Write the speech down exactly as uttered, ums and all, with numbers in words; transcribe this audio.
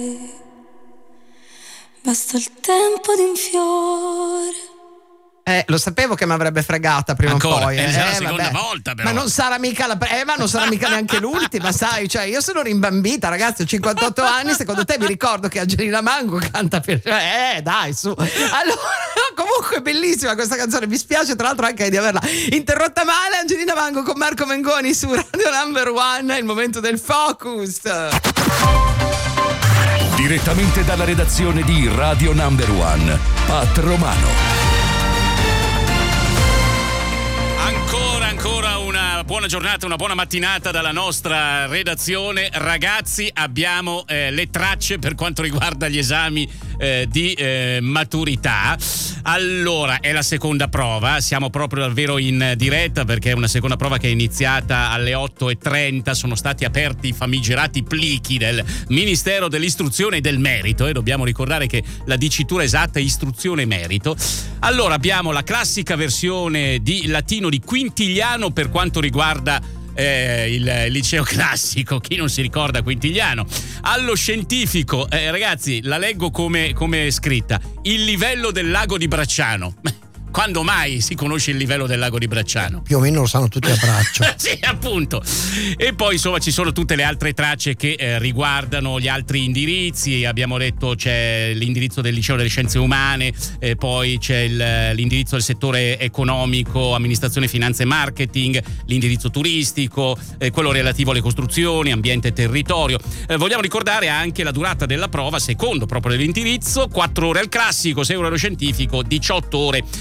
Basta il tempo di un fiore. Eh, lo sapevo che mi avrebbe fregata prima Ancora, o poi. è già eh, la seconda vabbè. volta però. Ma non sarà mica la eh, ma non sarà mica neanche l'ultima, sai? Cioè, io sono rimbambita, ragazzi, ho cinquantotto anni, secondo te mi ricordo che Angelina Mango canta per eh, dai, su. Allora, comunque bellissima questa canzone, mi spiace tra l'altro anche di averla interrotta male. Angelina Mango con Marco Mengoni su Radio Number One, è il momento del Focus. Direttamente dalla redazione di Radio Number One, Pat Romano. Ancora, ancora una buona giornata, una buona mattinata dalla nostra redazione. Ragazzi, abbiamo eh, le tracce per quanto riguarda gli esami eh, di eh, maturità. Allora, è la seconda prova, siamo proprio davvero in diretta perché è una seconda prova che è iniziata alle otto e trenta, sono stati aperti i famigerati plichi del Ministero dell'Istruzione e del Merito e dobbiamo ricordare che la dicitura esatta è istruzione e merito. Allora, abbiamo la classica versione di latino di Quintiliano per quanto riguarda eh, il liceo classico, chi non si ricorda Quintiliano. Allo scientifico, eh, ragazzi, la leggo come, come è scritta: il livello del lago di Bracciano. Quando mai si conosce il livello del lago di Bracciano? Più o meno lo sanno tutti a braccio. Sì, appunto. E poi insomma ci sono tutte le altre tracce che eh, riguardano gli altri indirizzi. Abbiamo detto c'è l'indirizzo del liceo delle scienze umane, eh, poi c'è il, l'indirizzo del settore economico, amministrazione, finanza e marketing, l'indirizzo turistico, eh, quello relativo alle costruzioni, ambiente e territorio. Eh, vogliamo ricordare anche la durata della prova secondo proprio l'indirizzo: quattro ore al classico, sei ore allo scientifico, diciotto ore